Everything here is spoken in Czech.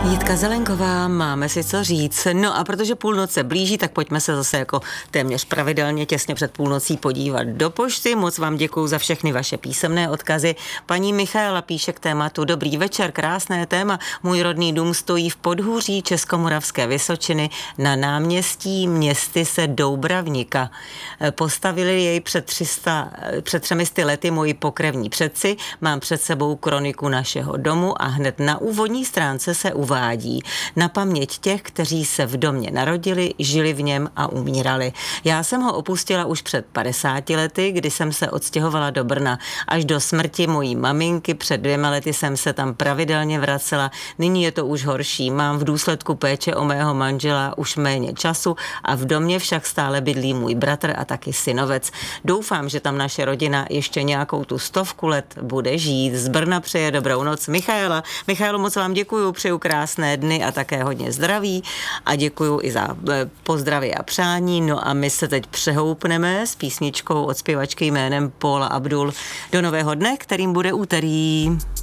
Jitka Zelenková, máme si co říct. No a protože půlnoc se blíží, tak pojďme se zase jako téměř pravidelně těsně před půlnocí podívat do pošty. Moc vám děkuju za všechny vaše písemné odkazy. Paní Michaela píše k tématu: Dobrý večer, krásné téma. Můj rodný dům stojí v podhůří Českomoravské Vysočiny na náměstí Městyse Doubravnika. Postavili jej před 300 lety moji pokrevní předci. Mám před sebou kroniku našeho domu a hned na úvodní stránce se uvádí: na paměť těch, kteří se v domě narodili, žili v něm a umírali. Já jsem ho opustila už před 50 lety, kdy jsem se odstěhovala do Brna. Až do smrti mojí maminky před 2 lety jsem se tam pravidelně vracela. Nyní je to už horší. Mám v důsledku péče o mého manžela už méně času a v domě však stále bydlí můj bratr a taky synovec. Doufám, že tam naše rodina ještě nějakou tu 100 let bude žít. Z Brna přeje dobrou noc Michaela. Michaelo, moc vám děkuju, přeju krásné dny a také hodně zdraví a děkuju i za pozdravy a přání. No a my se teď přehoupneme s písničkou od zpěvačky jménem Paula Abdul do nového dne, kterým bude úterý.